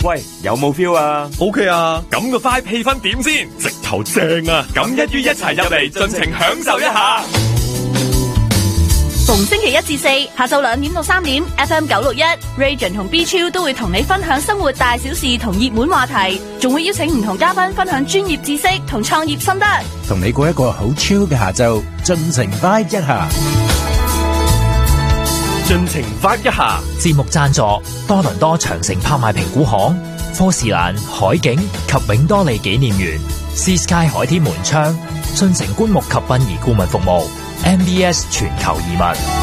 喂，有冇 feel 啊 ？OK 啊， 咁個 vibe 氣氛點先？直頭正啊！咁一於一齊入嚟，盡情享受一下。 逢星期1至4下晝2點到3點 ，FM 961 Region 同 B Chill 都會同你分享生活大小事同熱門話題，仲會邀請唔同嘉賓分享專業知識同創業心得， 同你過一個好 chill 嘅下晝，盡情 vibe 一下。 盡情 vibe 一下。 節目贊助多倫多長城拍賣評估行、科士蘭海景及永多利紀念園、Sea Sky 海天門窗、進城棺木及殯儀顧問服務、MBS 全球移民。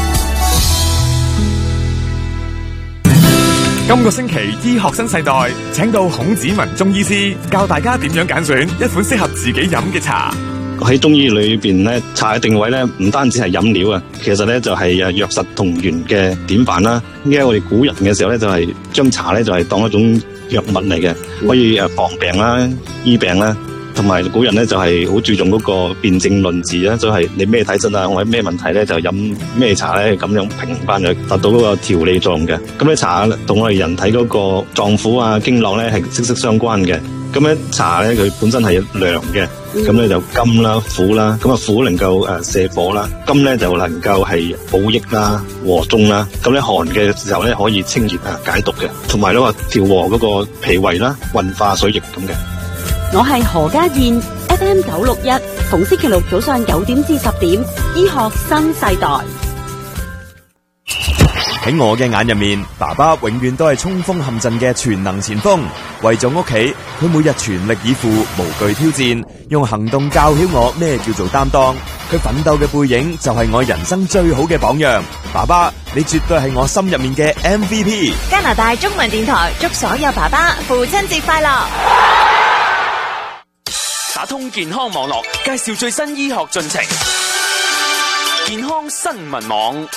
今個星期醫學新世代請到孔子文中醫師教大家點樣揀選一款適合自己飲嘅茶。 喺中醫裏邊咧，茶嘅定位咧唔單止係飲料啊，其實咧就係藥食同源嘅典範啦。因為我哋古人嘅時候咧，就係將茶咧就係當一種藥物嚟嘅，可以防病啦、醫病啦。同埋古人咧就係好注重嗰個辨證論治啦，就係你咩體質啊，或者咩問題咧就飲咩茶咧，咁樣平翻去，達到嗰個調理作用嘅。咁咧茶同我哋人體嗰個臟腑啊、經絡咧係息息相關嘅。咁咧茶咧佢本身係涼嘅，咁咧就甘啦、苦啦，咁啊苦能夠瀉火啦，甘咧就能夠係補益啦、和中啦。咁咧寒嘅時候咧可以清熱啊、解毒嘅，同埋咧話調和嗰個脾胃啦、運化水液咁嘅。 我係何家燕 ，FM 961，逢星期六早上9點至10點，醫學新世代。 喺我嘅眼入面，爸爸永遠都係衝鋒陷陣嘅全能前鋒。為咗屋企，佢每日全力以赴，無懼挑戰，用行動教曉我咩叫做擔當。佢奮鬥嘅背影就係我人生最好嘅榜樣。爸爸，你絕對係我心入面嘅 MVP。 加拿大中文電台祝所有爸爸父親節快樂。 打通健康網絡，介紹最新醫學進程。健康新聞網。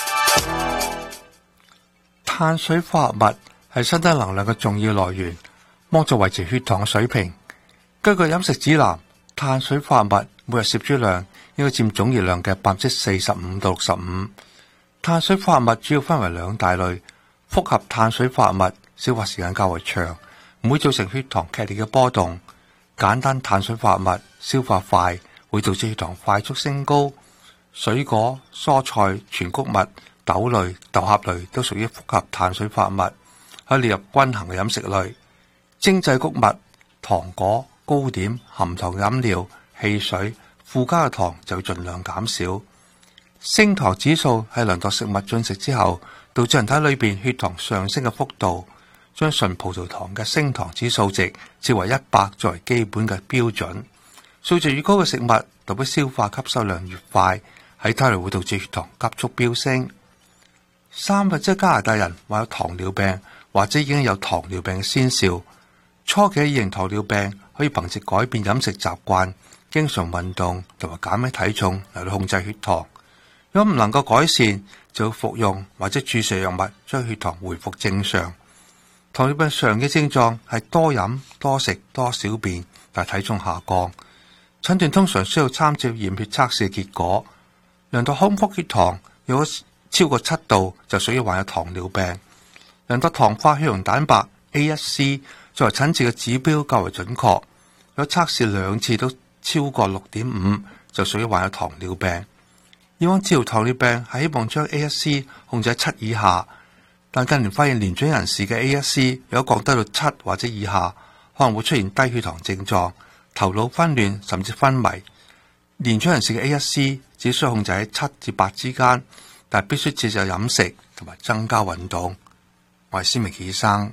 碳水化合物係身體能量嘅重要來源，幫助維持血糖嘅水平。根據飲食指南，碳水化合物每日攝取量應該佔總熱量嘅45%到65%。碳水化合物主要分為兩大類，複合碳水化合物消化時間較為長，唔會造成血糖劇烈嘅波動。簡單碳水化合物消化快，會導致血糖快速升高。水果、蔬菜、全穀物、豆類、豆殼類都屬於複合碳水化合物，可以列入均衡嘅飲食類。精製穀物、糖果、糕點、含糖飲料、汽水、附加嘅糖就要盡量減少。升糖指數係量度食物進食之後導致人體裏邊血糖上升嘅幅度，將純葡萄糖嘅升糖指數值設為100作為基本嘅標準。數值越高嘅食物，代表消化吸收量越快，喺體內會導致血糖急速飆升。3%加拿大人患有糖尿病或者已經有糖尿病嘅先兆，初期二型糖尿病可以憑藉改變飲食習慣、經常運動同埋減輕體重嚟到控制血糖。如果唔能夠改善，就要服用或者注射藥物將血糖回復正常。糖尿病常嘅症狀係多飲、多食、多小便，但體重下降。診斷通常需要參照驗血測試嘅結果，量度空腹血糖，如果超過7度就屬於患有糖尿病。量度糖化血紅蛋白 A1C 作為診治嘅指標較為準確，如果測試2次都超過6.5就屬於患有糖尿病。以往治療糖尿病係希望將 A1C 控制喺7以下，但近年發現年長人士嘅 A1C 如果降低到7或者以下，可能會出現低血糖症狀、頭腦昏亂甚至昏迷。年長人士嘅 A1C 只需要控制喺7至8之間，但必須節制飲食同埋增加運動。我係施明醫生。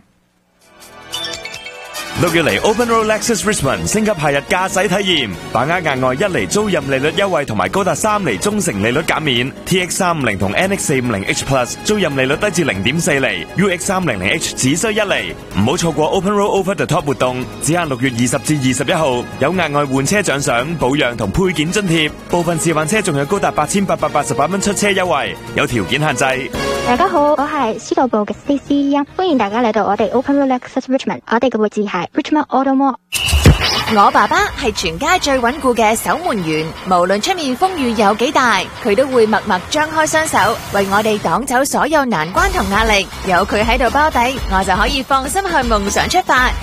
6月嚟 Open Road Lexus Richmond 升級夏日駕駛體驗，把握額外1厘租賃利率優惠同埋高達3厘中成利率減免。TX350 同 NX450H Plus 租賃利率低至 0.4 厘 ，UX300H 只需1厘。唔好錯過 Open Road Over the Top 活動，只限6月20至21號，有額外換車獎賞、保養同配件津貼，部分試玩車仲有高達8888蚊出車優惠，有條件限制。 大家好，我係司徒部嘅 Stacey， 歡迎大家嚟到我哋 Open Road Lexus Richmond， 我哋嘅位置係 Richmond Auto Mall。 我爸爸係全街最穩固嘅守門員，無論出面風雨有幾大，佢都會默默張開雙手，為我哋擋走所有難關同壓力。有佢喺度包底，我就可以放心向夢想出發。